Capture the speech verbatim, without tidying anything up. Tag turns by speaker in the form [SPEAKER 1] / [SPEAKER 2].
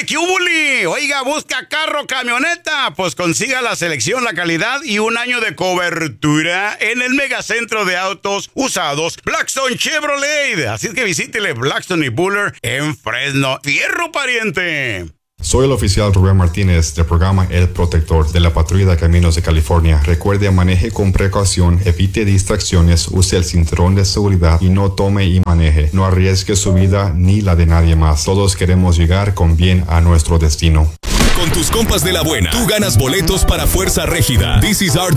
[SPEAKER 1] ¿qué hubuli? Oiga, busca carro, camioneta. Pues consiga la selección, la calidad y un año de cobertura en el megacentro de autos usados Blackstone Chevrolet. Así que visítele Blackstone y Buller en Fresno. ¡Fierro, pariente!
[SPEAKER 2] Soy el oficial Rubén Martínez del programa El Protector de la Patrulla de Caminos de California. Recuerde, maneje con precaución, evite distracciones, use el cinturón de seguridad y no tome y maneje. No arriesgue su vida ni la de nadie más. Todos queremos llegar con bien a nuestro destino.
[SPEAKER 3] Con tus compas de la buena, tú ganas boletos para Fuerza Régida. This is our